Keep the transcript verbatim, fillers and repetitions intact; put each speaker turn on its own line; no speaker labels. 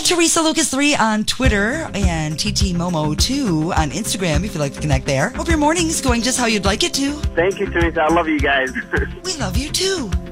at Teresa Lucas three on Twitter and T T Momo two on Instagram if you'd like to connect there. Hope your morning's going just how you'd like it to.
Thank you, Teresa. I love you guys.
We love you too.